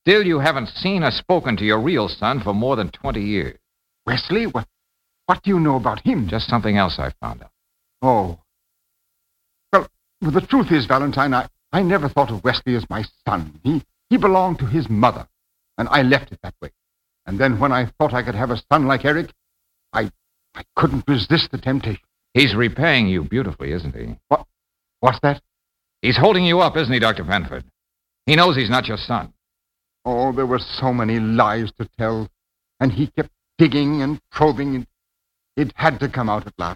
Still, you haven't seen or spoken to your real son for more than 20 years. Wesley? What do you know about him? Just something else I found out. Oh. Well, the truth is, Valentine, I never thought of Wesley as my son. He belonged to his mother, and I left it that way. And then when I thought I could have a son like Eric, I couldn't resist the temptation. He's repaying you beautifully, isn't he? What's that? He's holding you up, isn't he, Dr. Penford? He knows he's not your son. Oh, there were so many lies to tell, and he kept digging and probing, and it had to come out at last.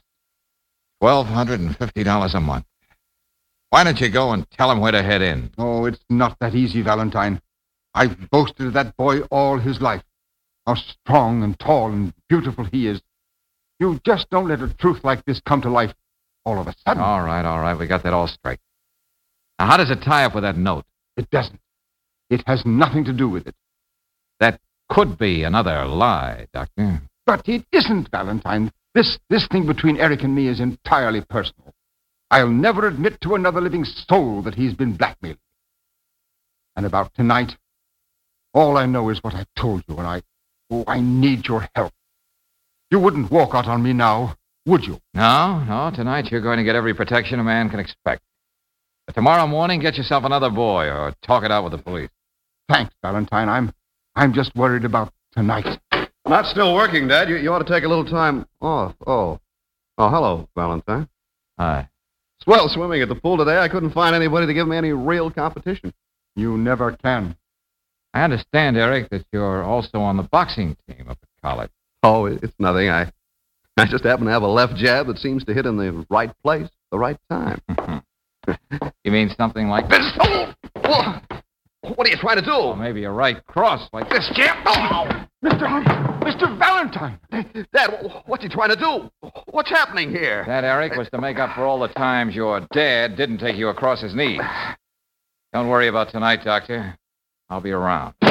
$1,250 a month. Why don't you go and tell him where to head in? Oh, it's not that easy, Valentine. I've boasted of that boy all his life. How strong and tall and beautiful he is. You just don't let a truth like this come to life all of a sudden. All right. We got that all straight. Now, how does it tie up with that note? It doesn't. It has nothing to do with it. That could be another lie, Doctor. But it isn't, Valentine. This thing between Eric and me is entirely personal. I'll never admit to another living soul that he's been blackmailing. And about tonight, all I know is what I've told you, and I need your help. You wouldn't walk out on me now, would you? No. Tonight you're going to get every protection a man can expect. But tomorrow morning, get yourself another boy or talk it out with the police. Thanks, Valentine. I'm just worried about tonight. Not still working, Dad. You ought to take a little time off. Oh, hello, Valentine. Hi. Swell swimming at the pool today. I couldn't find anybody to give me any real competition. You never can. I understand, Eric, that you're also on the boxing team up at college. Oh, it's nothing. I just happen to have a left jab that seems to hit in the right place, the right time. You mean something like this? Oh! What are you trying to do? Or maybe a right cross like this, Jim. Oh! Mr. Valentine! Dad, what's he trying to do? What's happening here? That, Eric, was to make up for all the times your dad didn't take you across his knees. Don't worry about tonight, Doctor. I'll be around.